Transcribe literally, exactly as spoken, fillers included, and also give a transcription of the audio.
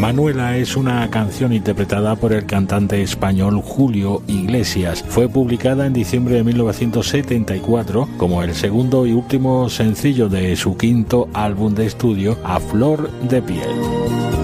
Manuela es una canción interpretada por el cantante español Julio Iglesias. Fue publicada en diciembre de mil novecientos setenta y cuatro como el segundo y último sencillo de su quinto álbum de estudio, A Flor de Piel.